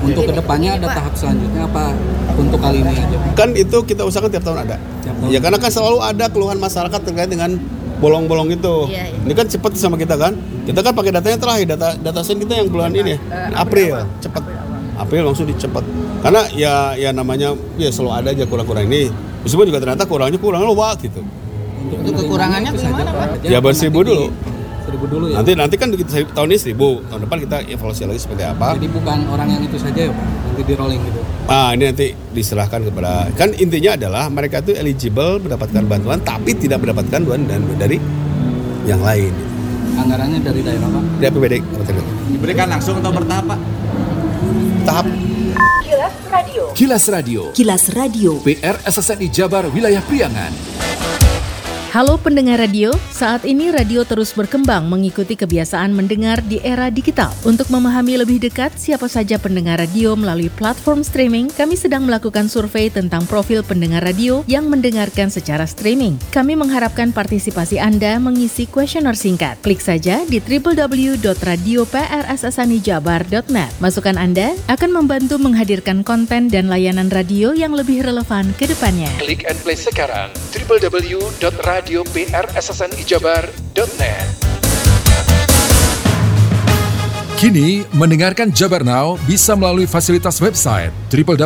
Untuk kedepannya ada tahap selanjutnya apa untuk kali ini aja? Kan itu kita usahakan tiap tahun ada. Ya karena kan selalu ada keluhan masyarakat terkait dengan bolong-bolong itu. Iya. Ini kan cepat sama kita kan. Kita kan pakai datanya terakhir, data sen kita yang bulan ini April, cepat. April langsung dicepat. Karena ya namanya ya selalu ada aja kurang-kurang ini. Meskipun juga ternyata kurang lupa gitu. Untuk kekurangannya gimana, Pak? Ya ber-1.000 dulu. 1.000 dulu ya. Nanti kan tahun ini 1.000, tahun depan kita evaluasi lagi seperti apa. Jadi bukan orang yang itu saja ya Pak, nanti di rolling gitu. Ini nanti diserahkan kepada, kan intinya adalah mereka itu eligible mendapatkan bantuan tapi tidak mendapatkan bantuan dari yang lain. Anggarannya dari daerah Pak? Dari APBD. Diberikan langsung atau bertahap Pak? Tahap. Kilas Radio. PR SSNI Jabar Wilayah Priangan. Halo pendengar radio, saat ini radio terus berkembang mengikuti kebiasaan mendengar di era digital. Untuk memahami lebih dekat siapa saja pendengar radio melalui platform streaming, kami sedang melakukan survei tentang profil pendengar radio yang mendengarkan secara streaming. Kami mengharapkan partisipasi Anda mengisi kuesioner singkat. Klik saja di www.radio.prssanijabar.net. Masukan Anda akan membantu menghadirkan konten dan layanan radio yang lebih relevan ke depannya. Klik and play sekarang www.radio.prssanijabar.net. Kini, mendengarkan Jabar Now bisa melalui fasilitas website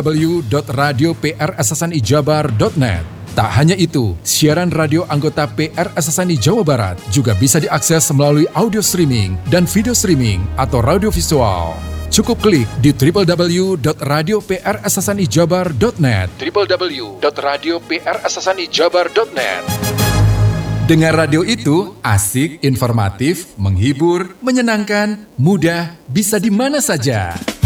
www.radio.prssanijabar.net. Tak hanya itu, siaran radio anggota PRSSNI Jawa Barat juga bisa diakses melalui audio streaming dan video streaming atau radio visual. Cukup klik di www.radio.prssanijabar.net. www.radio.prssanijabar.net. Dengar radio itu asik, informatif, menghibur, menyenangkan, mudah, bisa di mana saja.